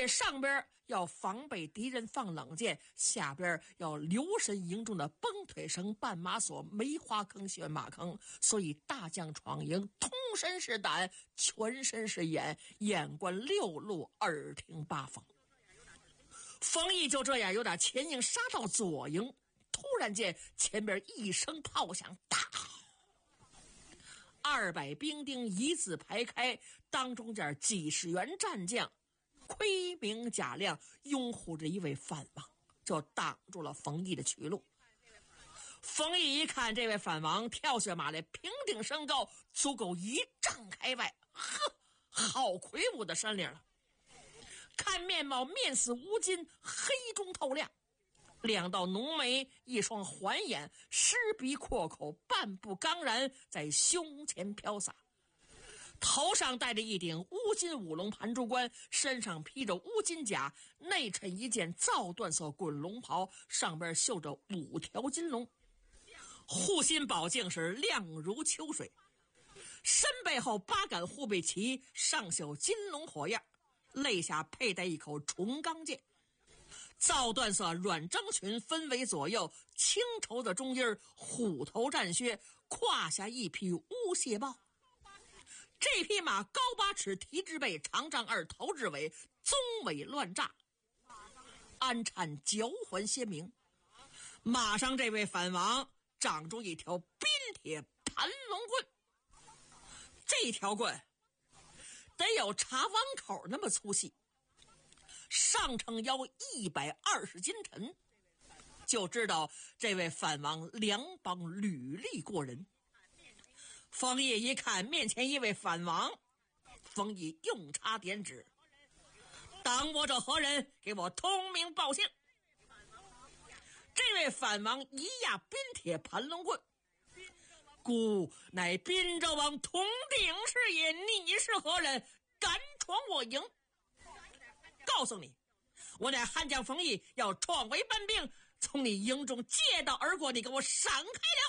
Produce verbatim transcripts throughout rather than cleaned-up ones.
这上边要防备敌人放冷箭，下边要留神营中的崩腿绳、绊马索、梅花坑、选马坑。所以大将闯营，通身是胆，全身是眼，眼观六路，耳听八风。冯异就这样由打前营杀到左营，突然间前边一声炮响，大二百兵丁一字排开，当中间几十员战将盔明甲亮，拥护着一位反王，就挡住了冯异的去路。冯异一看这位反王跳下马来，平顶身高，足够一丈开外，呵，好魁梧的山岭了。看面貌面似乌金，黑中透亮，两道浓眉，一双环眼，狮鼻阔口，半部刚然在胸前飘洒，头上戴着一顶乌金五龙盘珠冠，身上披着乌金甲，内衬一件皂缎色滚龙袍，上边绣着五条金龙，护心宝镜是亮如秋水，身背后八杆护背旗上绣金龙火焰，肋下佩戴一口重钢剑，皂缎色软章裙分为左右，青绸的中衣，虎头战靴，胯下一匹乌蟹豹。这匹马高八尺，蹄之背，长丈二，头之尾，鬃尾乱炸，鞍颤脚环鲜明。马上这位反王长出一条冰铁盘龙棍，这条棍得有茶碗口那么粗细，上称腰一百二十斤沉，就知道这位反王梁邦履历过人。冯异一看面前一位反王，冯异用插点指，当我者何人？给我通名报姓。这位反王一压冰铁盘龙棍，孤乃滨州王铜鼎是也，你是何人？敢闯我营？告诉你，我乃汉将冯异，要闯为班兵，从你营中借道而过，你给我闪开了。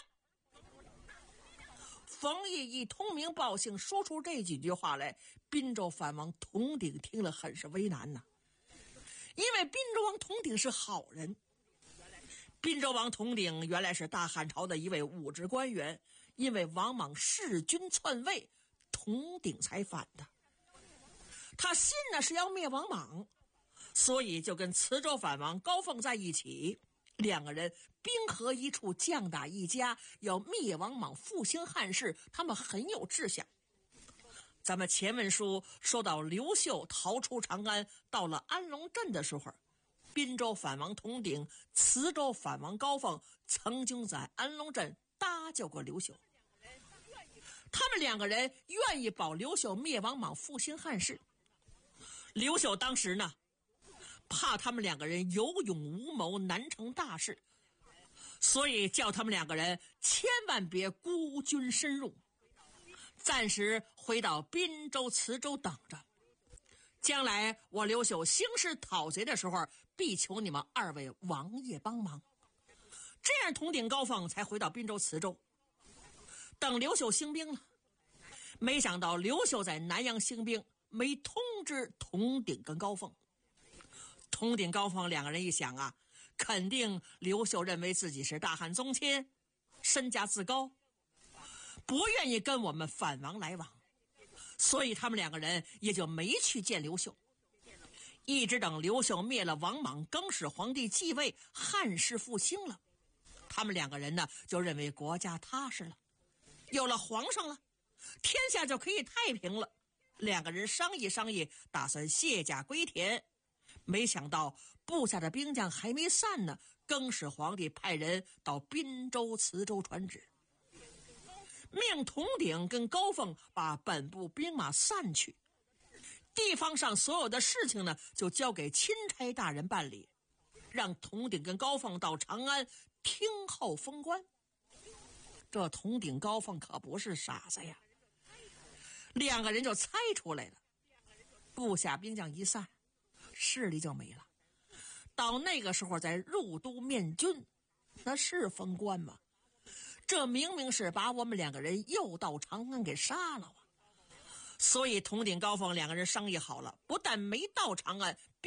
冯异一通名报姓说出这几句话来，滨州反王铜鼎听了很是为难呐、啊，因为滨州王铜鼎是好人。滨州王铜鼎原来是大汉朝的一位武职官员，因为王莽弑君篡位，铜鼎才反的。他心呢是要灭王莽，所以就跟磁州反王高凤在一起，两个人兵合一处，将打一家，要灭王莽，复兴汉室，他们很有志向。咱们前文书说到刘秀逃出长安，到了安龙镇的时候，滨州反王铜鼎、磁州反王高凤曾经在安龙镇搭救过刘秀，他们两个人愿意保刘秀灭王莽，复兴汉室。刘秀当时呢怕他们两个人有勇无谋，难成大事，所以叫他们两个人千万别孤军深入，暂时回到滨州、磁州等着，将来我刘秀兴师讨贼的时候，必求你们二位王爷帮忙。这样铜鼎高凤才回到滨州、磁州，等刘秀兴兵了。没想到刘秀在南阳兴兵，没通知铜鼎跟高凤。铜鼎高凤两个人一想啊，肯定刘秀认为自己是大汉宗亲，身价自高，不愿意跟我们反王来往，所以他们两个人也就没去见刘秀。一直等刘秀灭了王莽，更始皇帝继位，汉室复兴了，他们两个人呢就认为国家踏实了，有了皇上了，天下就可以太平了。两个人商议商议，打算卸甲归田。没想到部下的兵将还没散呢，更始皇帝派人到滨州、磁州传旨，命铜鼎跟高凤把本部兵马散去，地方上所有的事情呢就交给钦差大人办理，让铜鼎跟高凤到长安听候封官。这铜鼎高凤可不是傻子呀，两个人就猜出来了。部下兵将一散，势力就没了。到那个时候再入都面君，那是封官吗？这明明是把我们两个人诱到长安给杀了啊！所以铜鼎高凤两个人商议好了，不但没到长安，